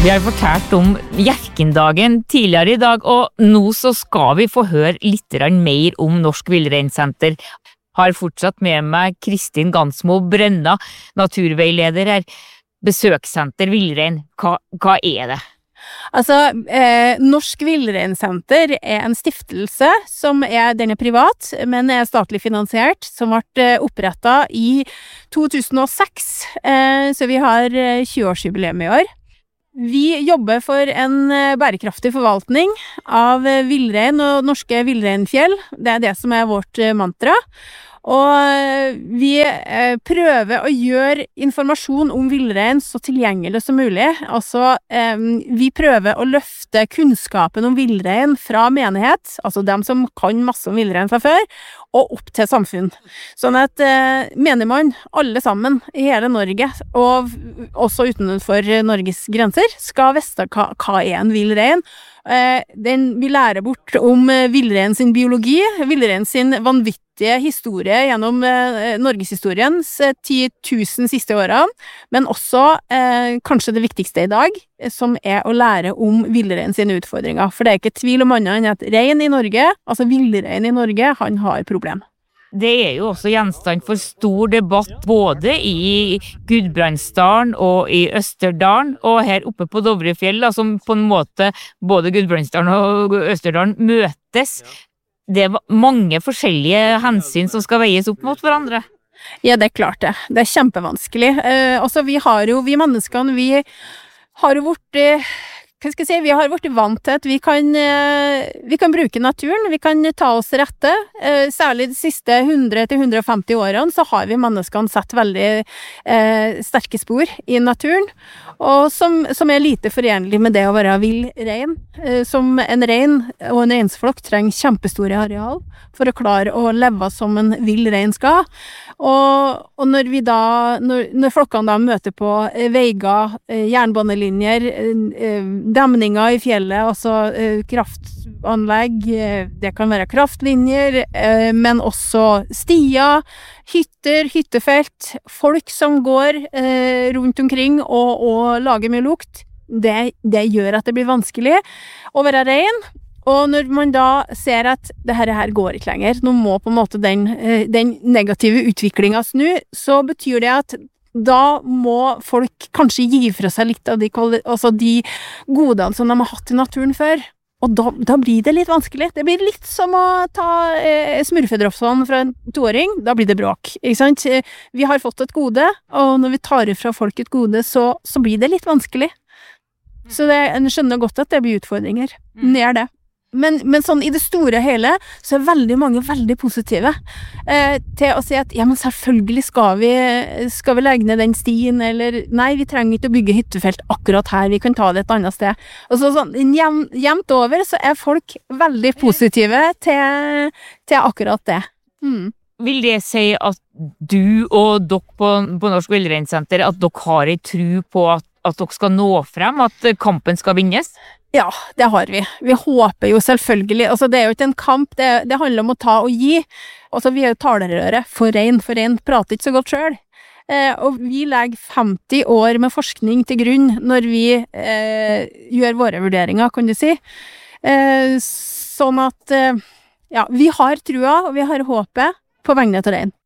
Vi har fortalt om Hjerkinn-dagen tidligere i dag, og nå så skal vi få høre litt mer om Norsk Villreinsenter. Har fortsatt med meg Kristin Gansmo Brenna, naturveileder her. Besøkssenter Villrein, hva er det? Altså, Norsk Villreinsenter er en stiftelse den er privat, men er statlig finansiert, som ble opprettet i 2006, så vi har 20-årsjubileum i år. Vi jobber for en bærekraftig forvaltning av villrein og norske villreinfjell. Det er det som er vårt mantra. Og vi prøver å gjøre informasjon om villrein så tilgjengelig som mulig. Altså, vi prøver å løfte kunnskapen om villrein fra menighet, altså dem som kan masse om villrein fra før, og opp til samfunn. Sånn at menigmann, alle sammen i hele Norge, og også utenfor Norges grenser, skal vite hva er en villrein. Vi lærer bort om villrein sin biologi, villrein sin vanvittige historie gjennom Norgeshistoriens 10 000 siste årene, men også kanskje det viktigste i dag, som er å lære om villrein sine utfordringer. For det er ikke tvil om annet enn at rein i Norge, altså villrein i Norge, han har problem. Det er jo også gjenstand for stor debatt både i Gudbrandsdalen og i Østerdalen, og her oppe på Dovrefjell, som på en måte både Gudbrandsdalen og Østerdalen møtes. Det er mange forskjellige hensyn som skal veies opp mot hverandre. Ja, det er klart det. Det er kjempevanskelig. Vi menneskene, vi har jo vi har vært vant til at vi kan bruke naturen, vi kan ta oss rette. Særlig de siste 100-150 årene så har vi menneskene satt veldig sterke spor i naturen, og som er lite forenlig med det å være vill rein. Som en rein og en reinsflokk trenger kjempestore areal for å klare å leve som en vill rein skal. Og når flokkene da møter på veier, jernbanelinjer, demninger i fjellet, altså kraftanlegg, det kan være kraftlinjer, men også stier, hytter, hyttefelt, folk som går rundt omkring og lager mye lukt. Det gjør at det blir vanskelig å være rein. Og når man da ser at det her går ikke lenger, nå må på en måte den negative utviklingen snu, så betyr det at da må folk kanskje gi fra seg litt av de godene som de har hatt i naturen før. Og da blir det litt vanskelig. Det blir litt som å ta smurfedropsvann fra en 2-åring. Da blir det bråk, ikke sant? Vi har fått et gode, og når vi tar fra folk et gode, så blir det litt vanskelig. Så jeg skjønner godt at det blir utfordringer. Det er det. Men sånn i det store hele, så er veldig mange veldig positive til å si at, ja, men selvfølgelig skal vi legge ned den stien, eller nei, vi trenger ikke å bygge hyttefelt akkurat her, vi kan ta det et annet sted. Og så sånn, jevnt over så er folk veldig positive til akkurat det. Vil det si at du og dere på Norsk Villreinsenter, at dere har en tro på at dere skal nå frem, at kampen skal vinnes? Ja, det har vi. Vi håper jo selvfølgelig, altså det er jo ikke en kamp, det handler om å ta og gi. Altså vi er jo talerøre for rein prater ikke så godt selv. Og vi legger 50 år med forskning til grunn når vi gjør våre vurderinger, kan du si. Sånn at, ja, vi har trua, og vi har håpet på vegne av rein.